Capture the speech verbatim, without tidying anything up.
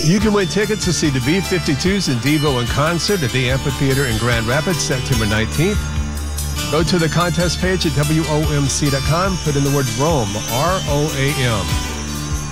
You can win tickets to see the B fifty-twos and Devo in concert at the Amphitheater in Grand Rapids, September nineteenth. Go to the contest page at W O M C dot com, put in the word Rome, R O A M.